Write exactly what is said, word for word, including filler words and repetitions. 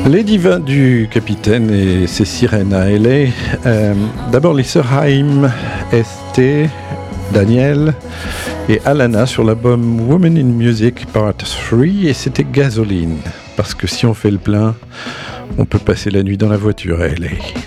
Les divins du capitaine et ses sirènes à L A. Euh, d'abord les sœurs Haim, S T, Daniel et Alana sur l'album Women in Music Part trois, et c'était Gasoline. Parce que si on fait le plein, on peut passer la nuit dans la voiture à L A.